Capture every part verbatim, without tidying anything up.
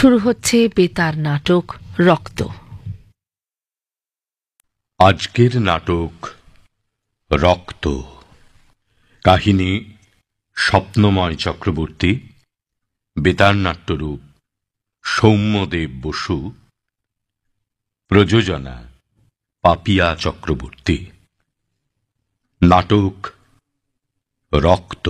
শুরু হচ্ছে বেতার নাটক রক্ত। আজকের নাটক রক্ত। কাহিনী স্বপ্নময় চক্রবর্তী, বেতার নাট্যরূপ সৌম্যদেব বসু, প্রযোজনা পাপিয়া চক্রবর্তী। নাটক রক্ত।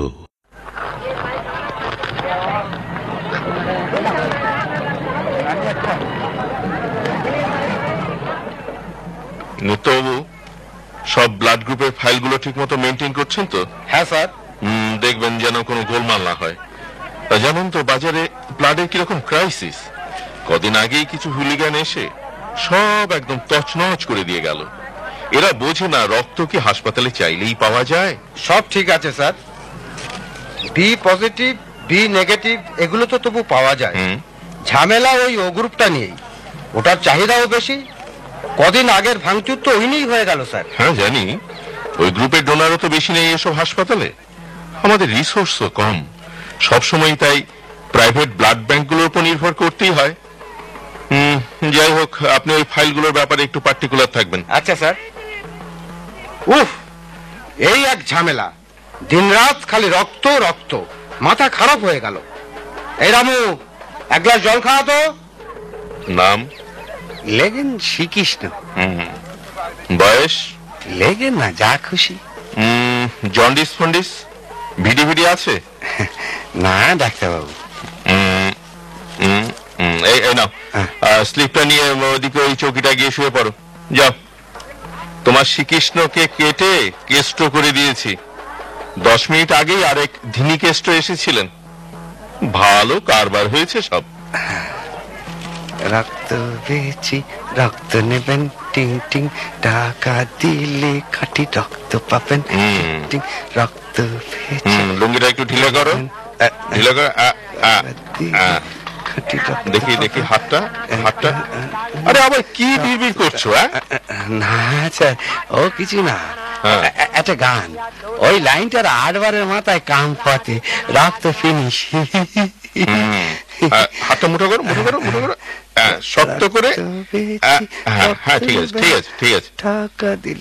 নিত্যবাবু, সব ব্লাড গ্রুপের ফাইলগুলো ঠিক মতো মেনটেন করছেন তো? হ্যাঁ স্যার। দেখবেন যেন কোনো গোলমাল না হয়। তা জানেন তো বাজারে ব্লাডের কিরকম ক্রাইসিস। কদিন আগেই কিছু হুলিগান এসে সব একদম তছনছ করে দিয়ে গেল। এরা বোঝে না রক্ত কি হাসপাতালে চাইলেই পাওয়া যায়। সব ঠিক আছে sir, B positive B negative এগুলো তো তবু পাওয়া যায়। ঝামেলা ওই ও গ্রুপটা নিয়েই, ওটার চাহিদাও বেশি। কদিন আগের ভাঙচুর তো ওই নিয়েই হয়ে গেল স্যার। হ্যাঁ জানি, ওই গ্রুপের ডোনারও তো বেশি নেই এসব হাসপাতালে। আমাদের রিসোর্সও কম, সবসময় তাই প্রাইভেট ব্লাড ব্যাংকগুলোর উপর নির্ভর করতেই হয়। হুম, যাই হোক, আপনি ওই ফাইলগুলোর ব্যাপারে একটু পার্টিকুলার থাকবেন। আচ্ছা স্যার। উফ, এই এক ঝামেলা, দিনরাত খালি রক্ত রক্ত, মাথা খারাপ হয়ে গেল। এই রামু, এক গ্লাস জল খাওয়া তো। নাম? লেগেন শ্রীকৃষ্ণ। বয়স? লেগেন না যা খুশি। জন্ডিস ফন্ডিস ভিডি ভিডি আছে? না ডাক্তারবাবু। এই নাও স্লিপটা নিয়ে ওদিকে ওই চৌকিটা গিয়ে শুয়ে পড়ো। যাও, তোমার শ্রীকৃষ্ণকে কেটে কেষ্ট করে দিয়েছি। দশ মিনিট আগেই আরেক ধিনী কেষ্ট এসেছিলেন, ভালো কারবার হয়েছে সব। রক্ত বেচি রক্ত নেবেন, টিং টিং টাকা দিলে খাঁটি রক্ত পাবেন। রক্ত বেচি। লুঙ্গিটা একটু ঢিলে করো, ঢিলে করো। দেখি দেখি হাতটা, হাতটা। আরে আবার কি বিড়বিড় করছো? না স্যার, ও কিছু না, একটা গান, ওই লাইনটার আটবারের মাথায় কাম পাতে রক্ত ফিনিশ। হাতটা মুঠো করো, মুঠো করো, মুঠো করো, শক্ত করে। হ্যাঁ ঠিক আছে, ঠিক আছে, ঠিক আছে। টাকা দিলে